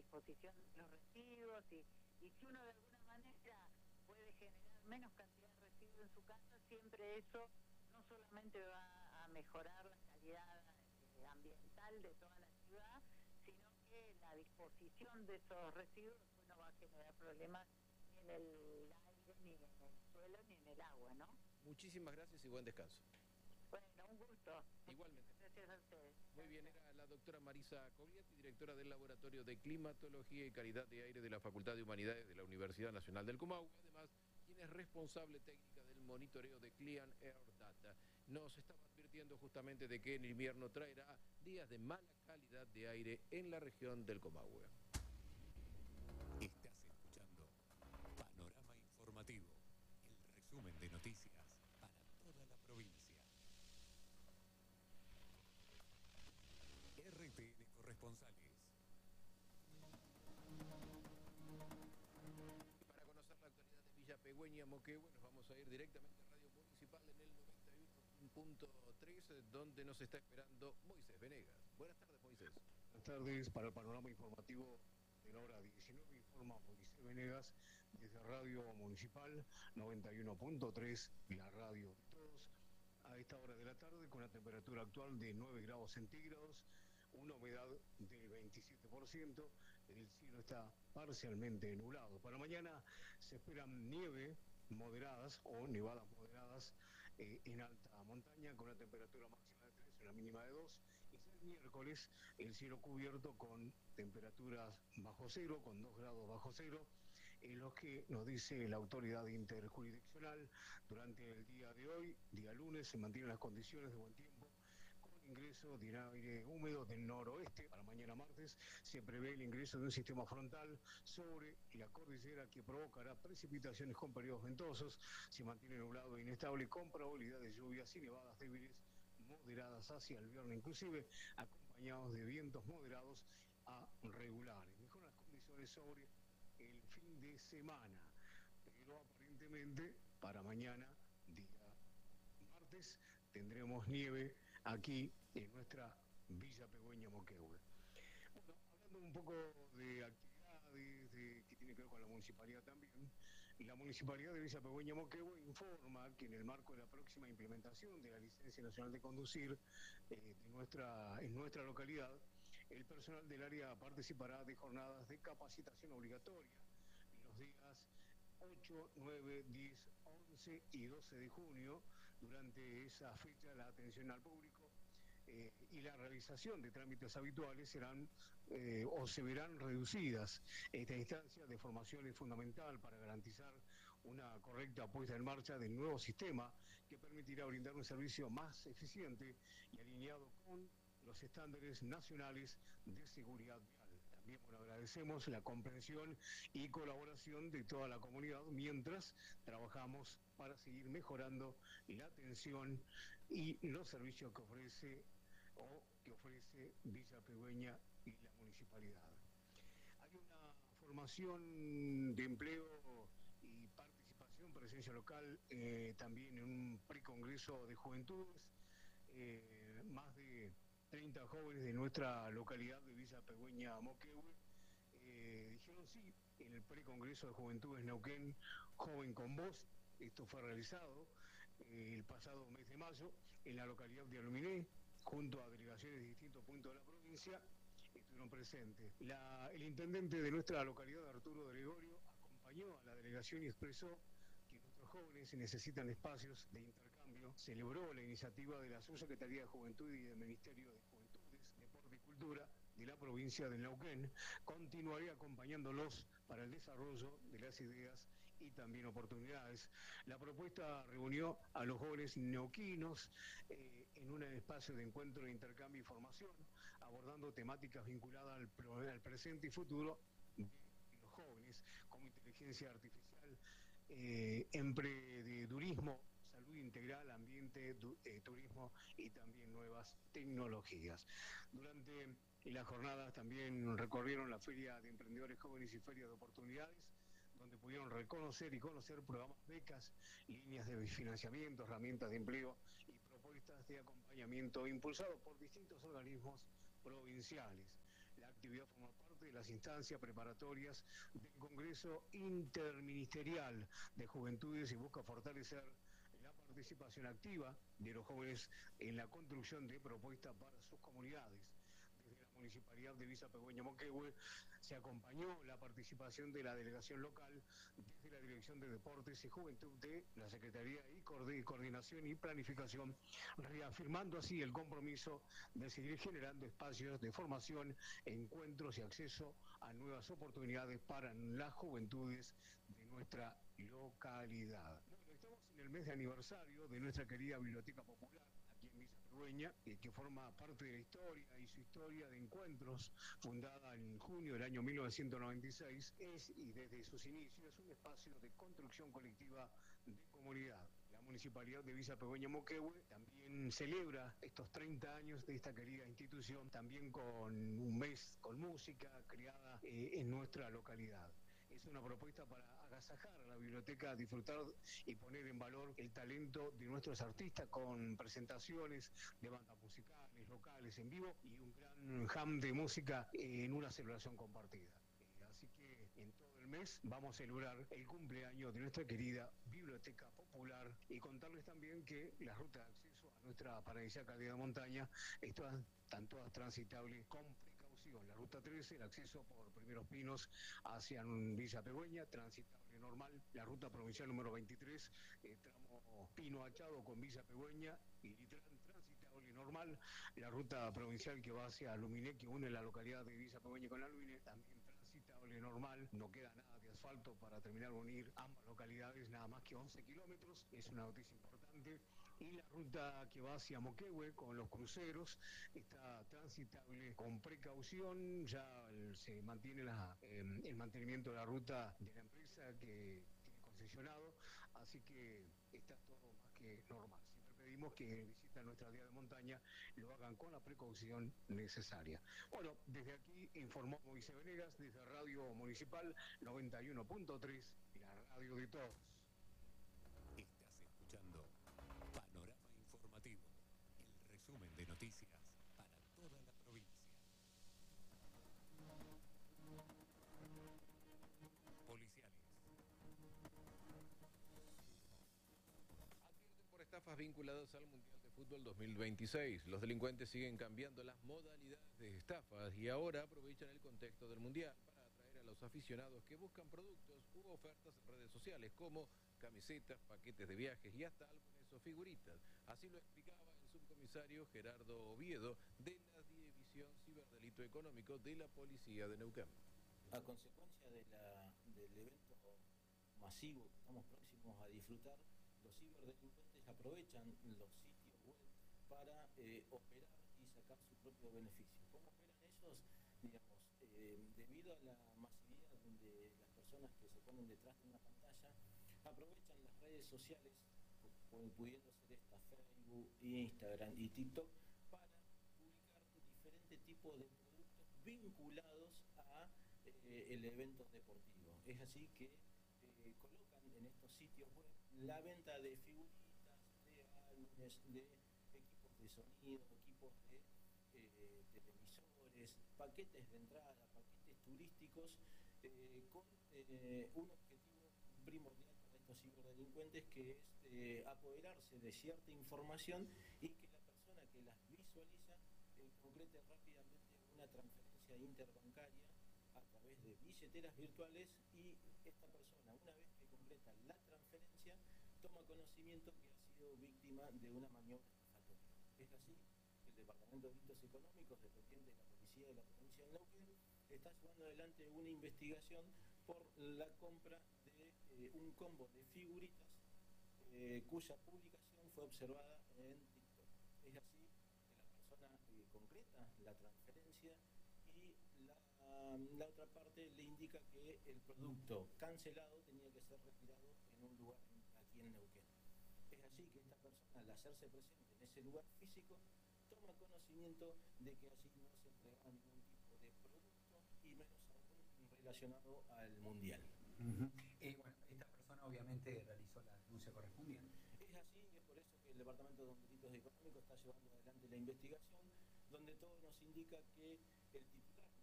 disposición de los residuos y si uno de alguna manera puede generar menos cantidad de residuos en su casa, siempre eso no solamente va a mejorar la calidad ambiental de toda la ciudad, sino que la disposición de esos residuos no va a generar problemas ni en el aire, ni en el suelo, ni en el agua, ¿no? Muchísimas gracias y buen descanso. Bueno, un gusto. Igualmente. Gracias a ustedes. Muy bien, era la doctora Marisa Coglietti, directora del Laboratorio de Climatología y Calidad de Aire de la Facultad de Humanidades de la Universidad Nacional del Comahue, además, quien es responsable técnica del monitoreo de Clean Air Data. Nos estaba advirtiendo justamente de que el invierno traerá días de mala calidad de aire en la región del Comahue. Estás escuchando Panorama Informativo, el resumen de noticias para toda la provincia. RTN Corresponsales. Y para conocer la actualidad de Villa Pegüeña, Moquehue, nos vamos a ir directamente a Radio Municipal en el 91.3, donde nos está esperando Moisés Venegas. Buenas tardes, Moisés. Buenas tardes. Para el panorama informativo de la hora 19 informa Moisés Venegas desde Radio Municipal 91.3, la radio de todos. A esta hora de la tarde, con la temperatura actual de 9 grados centígrados, una humedad del 27%, el cielo está parcialmente nublado. Para mañana se esperan nieve moderadas o nevadas moderadas en alta montaña, con una temperatura máxima de 3, una mínima de 2, y el miércoles el cielo cubierto con temperaturas bajo cero, con 2 grados bajo cero, en los que nos dice la autoridad interjurisdiccional, durante el día de hoy, día lunes, se mantienen las condiciones de buen tiempo, con ingreso de aire húmedo del noroeste. Para mañana martes se prevé el ingreso de un sistema frontal sobre la cordillera que provocará precipitaciones con periodos ventosos. Se mantiene nublado e inestable con probabilidad de lluvias y nevadas débiles moderadas hacia el viernes, inclusive acompañados de vientos moderados a regulares. Mejoran las condiciones sobre el fin de semana, pero aparentemente para mañana, día martes, tendremos nieve aquí en nuestra Villa Pegüeña, Moquehue. Bueno, hablando un poco de actividades que tiene que ver con la municipalidad también, la municipalidad de Villa Pegüeña, Moquehue informa que en el marco de la próxima implementación de la licencia nacional de conducir en nuestra localidad, el personal del área participará de jornadas de capacitación obligatoria en los días 8, 9, 10, 11 y 12 de junio. Durante esa fecha la atención al público y la realización de trámites habituales serán o se verán reducidas. Esta instancia de formación es fundamental para garantizar una correcta puesta en marcha del nuevo sistema que permitirá brindar un servicio más eficiente y alineado con los estándares nacionales de seguridad vial. También agradecemos la comprensión y colaboración de toda la comunidad mientras trabajamos para seguir mejorando la atención y los servicios que ofrece Villa Pegüeña y la municipalidad. Hay una formación de empleo y participación, presencia local, también en un precongreso de juventudes, más de 30 jóvenes de nuestra localidad de Villa Pegüeña, Moquehue, dijeron sí en el precongreso de Juventudes Neuquén, Joven con Voz. Esto fue realizado el pasado mes de mayo en la localidad de Aluminé, junto a delegaciones de distintos puntos de la provincia. Estuvieron presentes. El intendente de nuestra localidad, Arturo de Gregorio, acompañó a la delegación y expresó que nuestros jóvenes necesitan espacios de intercambio. Celebró la iniciativa de la Subsecretaría de Juventud y del Ministerio de Juventudes, Deporte y Cultura de la provincia de Neuquén. Continuaré acompañándolos para el desarrollo de las ideas y también oportunidades. La propuesta reunió a los jóvenes neuquinos en un espacio de encuentro de intercambio y formación, abordando temáticas vinculadas al presente y futuro de los jóvenes, como inteligencia artificial, emprendedurismo, salud integral, ambiente, turismo y también nuevas tecnologías. Durante las jornadas también recorrieron la Feria de Emprendedores Jóvenes y Feria de Oportunidades, donde pudieron reconocer y conocer programas, becas, líneas de financiamiento, herramientas de empleo y propuestas de acompañamiento impulsados por distintos organismos provinciales. La actividad forma parte parte de las instancias preparatorias del Congreso Interministerial de Juventudes y busca fortalecer la participación activa de los jóvenes en la construcción de propuestas para sus comunidades. Desde la Municipalidad de Villa Pegüeña Moquehue se acompañó la participación de la delegación local desde la Dirección de Deportes y Juventud de la Secretaría de Coordinación y Planificación, reafirmando así el compromiso de seguir generando espacios de formación, encuentros y acceso a nuevas oportunidades para las juventudes de nuestra localidad. Bueno, estamos en el mes de aniversario de nuestra querida Biblioteca Popular aquí en Villa Pegüeña, que forma parte de la historia y su historia de encuentros, fundada en junio del año 1996, y desde sus inicios es un espacio de construcción colectiva de comunidad. La Municipalidad de Villa Pegüeña Moquehue también celebra estos 30 años de esta querida institución, también con un mes con música creada en nuestra localidad. Es una propuesta para agasajar a la biblioteca, disfrutar y poner en valor el talento de nuestros artistas con presentaciones de bandas musicales, locales, en vivo y un gran jam de música en una celebración compartida. Así que en todo el mes vamos a celebrar el cumpleaños de nuestra querida Biblioteca Popular y contarles también que las rutas de acceso a nuestra paradisíaca calidad de montaña están todas transitables con precaución. La ruta 13, el acceso por Primeros Pinos hacia Villa Pegüeña, transitable normal. La ruta provincial número 23, tramo Pino Achado con Villa Pegüeña y transitable normal. La ruta provincial que va hacia Luminé, que une la localidad de Villa Pegüeña con la Luminé, también transitable normal. No queda nada de asfalto para terminar de unir ambas localidades, nada más que 11 kilómetros. Es una noticia importante. Y la ruta que va hacia Moquehue con los cruceros está transitable con precaución. Ya se mantiene el mantenimiento de la ruta de la empresa que tiene concesionado, así que está todo más que normal. Siempre pedimos que visiten nuestra aldea de montaña lo hagan con la precaución necesaria. Bueno, desde aquí informó Moisés Venegas desde Radio Municipal 91.3, la radio de todos. Estás escuchando Panorama Informativo, el resumen de noticias para toda la provincia. Policiales. Advierten por estafas vinculadas al Mundial de Fútbol 2026. Los delincuentes siguen cambiando las modalidades de estafas y ahora aprovechan el contexto del Mundial para atraer a los aficionados que buscan productos u ofertas en redes sociales como camisetas, paquetes de viajes y hasta álbumes o figuritas. Así lo explicaba el subcomisario Gerardo Oviedo de la División Ciberdelito Económico de la Policía de Neuquén. A consecuencia del evento masivo que estamos próximos a disfrutar, los ciberdelincuentes aprovechan los sitios web para operar y sacar su propio beneficio. ¿Cómo operan ellos? Digamos, debido a la masividad de las personas que se ponen detrás de una pantalla, aprovechan las redes sociales, pudiendo ser esta Facebook, Instagram y TikTok, para publicar diferentes tipos de productos vinculados a el evento deportivo. Es así que colocan en estos sitios web la venta de figuritas, de álbumes, de equipos de sonido, equipos de televisores, paquetes de entrada, paquetes turísticos, con un objetivo primordial para estos ciberdelincuentes, que es apoderarse de cierta información y que la persona que las visualiza concrete rápidamente una transferencia interbancaria a través de billeteras virtuales, y esta persona, una vez que completa la transferencia, toma conocimiento que ha sido víctima de una maniobra estafatoria. Es así que el Departamento de Delitos Económicos, dependiente de la Policía de la Provincia de Neuquén, está llevando adelante una investigación por la compra de un combo de figuritas cuya publicación fue observada en TikTok. Es así que la persona concreta la transferencia y la otra parte le indica que el producto cancelado tenía que ser retirado en un lugar aquí en Neuquén. Es así que esta persona, al hacerse presente en ese lugar físico, toma conocimiento de que allí no se entregaba ningún tipo de producto y menos aún relacionado al Mundial. Bueno, esta persona obviamente realizó la denuncia correspondiente. Es así, es por eso que el Departamento de Delitos Económicos está llevando adelante la investigación, donde todo nos indica que el titular